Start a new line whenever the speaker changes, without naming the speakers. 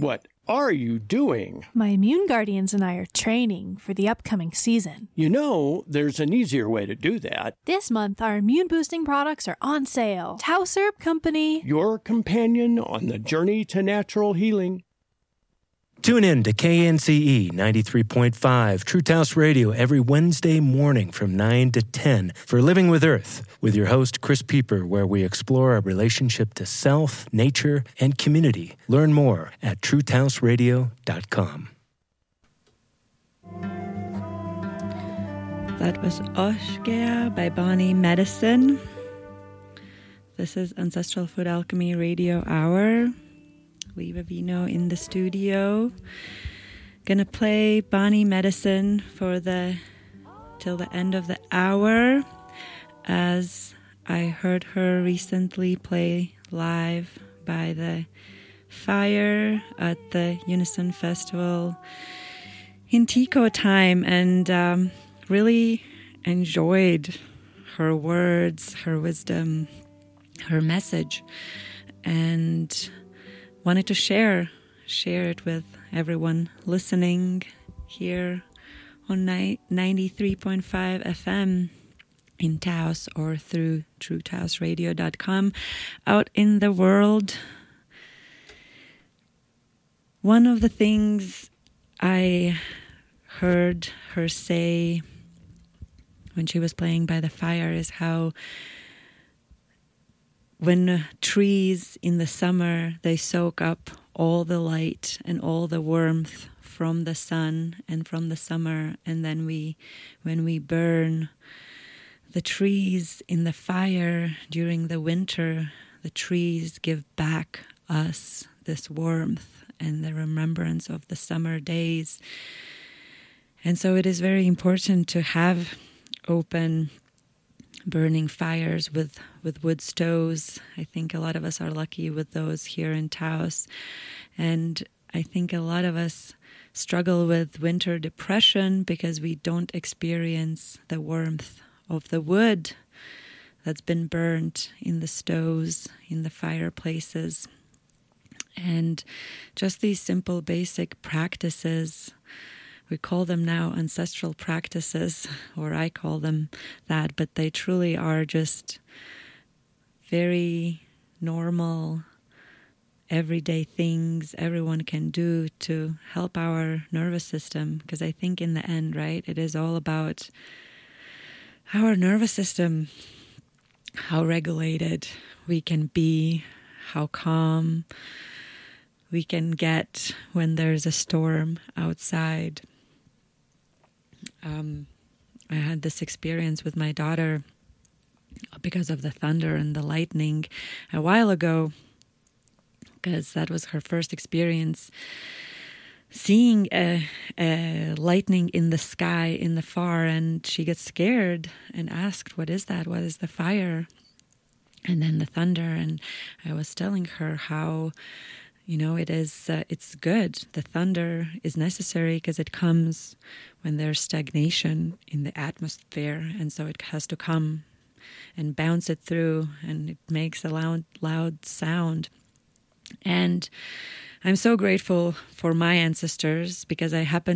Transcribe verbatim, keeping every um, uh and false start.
What are you doing?
My Immune Guardians and I are training for the upcoming season.
You know, there's an easier way to do that.
This month, our immune-boosting products are on sale. Tau Syrup Company.
Your companion on the journey to natural healing.
Tune in to K N C E ninety-three point five True Taos Radio every Wednesday morning from nine to ten for Living with Earth with your host, Chris Pieper, where we explore our relationship to self, nature, and community. Learn more at true taos radio dot com.
That was Oshgea by Bonnie Medicine. This is Ancestral Food Alchemy Radio Hour. Lee Vivino in the studio. Gonna play Bonnie Medicine for the till the end of the hour, as I heard her recently play live by the fire at the Unison Festival in Tico time, and um, really enjoyed her words, her wisdom, her message, and wanted to share, share it with everyone listening here on ninety-three point five F M in Taos or through true taos radio dot com out in the world. One of the things I heard her say when she was playing by the fire is how when trees in the summer, they soak up all the light and all the warmth from the sun and from the summer, and then we, when we burn the trees in the fire during the winter, the trees give back us this warmth and the remembrance of the summer days. And so it is very important to have open burning fires with, with wood stoves. I think a lot of us are lucky with those here in Taos. And I think a lot of us struggle with winter depression because we don't experience the warmth of the wood that's been burnt in the stoves, in the fireplaces. And just these simple basic practices, we call them now ancestral practices, or I call them that, but they truly are just very normal, everyday things everyone can do to help our nervous system. Because I think in the end, right, it is all about our nervous system, how regulated we can be, how calm we can get when there's a storm outside. Um, I had this experience with my daughter because of the thunder and the lightning a while ago, because that was her first experience seeing a, a lightning in the sky in the far, and she gets scared and asked, "What is that? What is the fire?" And then the thunder, and I was telling her how, you know, it is, uh, it's good. The thunder is necessary because it comes when there's stagnation in the atmosphere. And so it has to come and bounce it through, and it makes a loud, loud sound. And I'm so grateful for my ancestors because I happen